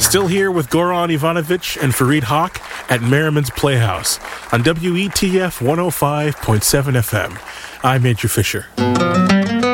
Still here with Goran Ivanovic and Fareed Haq at Merriman's Playhouse on WETF 105.7 FM. I'm Andrew Fisher.